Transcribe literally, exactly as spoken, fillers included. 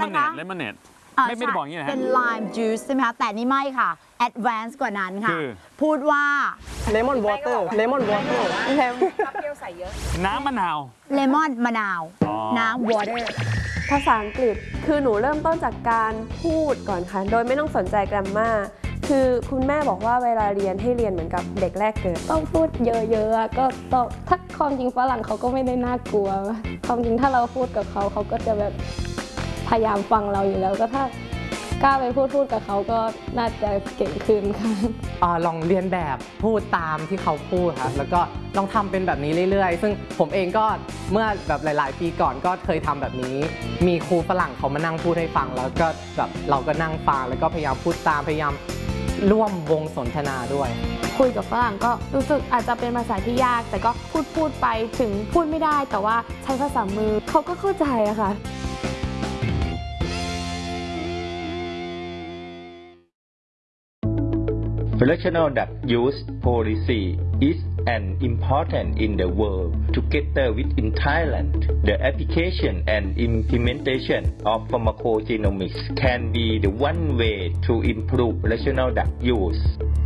มอนเนดเลมอนเนดไม่ไม่ได้บอกอย่างนี้นะเป็น lime juice ใช่ไหมคะแต่นี่ไม่ค่ะ advance กว่านั้นค่ะพูดว่า lemon water lemon water เค็มเปรี้ยวใส่เยอะน้ำมะนาว lemon มะนาวน้ำ water ภาษาอังกฤษคือหนูเริ่มต้นจากการพูดก่อนค่ะโดยไม่ต้องสนใจแกรมมาคือคุณแม่บอกว่าเวลาเรียนให้เรียนเหมือนกับเด็กแรกเกิดต้องพูดเยอะๆก็ต้องถ้าความจริงฝรั่งเขาก็ไม่ได้น่ากลัวความจริงถ้าเราพูดกับเขาเขาก็จะแบบพยายามฟังเราอยู่แล้วก็ถ้ากล้าไปพูดพูดกับเขาก็น่าจะเก่งขึ้นค่ะอ่าลองเรียนแบบพูดตามที่เขาพูดครับแล้วก็ลองทำเป็นแบบนี้เรื่อยๆซึ่งผมเองก็เมื่อแบบหลายๆปีก่อนก็เคยทำแบบนี้มีครูฝรั่งเขามานั่งพูดให้ฟังแล้วก็แบบเราก็นั่งฟังแล้วก็พยายามพูดตามพยายามร่วมวงสนทนาด้วยคุยกับฝรั่งก็รู้สึกอาจจะเป็นภาษาที่ยากแต่ก็พูดพูดไปถึงพูดไม่ได้แต่ว่าใช้ภาษามือเขาก็เข้าใจอะค่ะ Fractional dual use policy is an important in the world. Together with in Thailand, the application and implementation of pharmacogenomics can be the one way to improve rational dual use.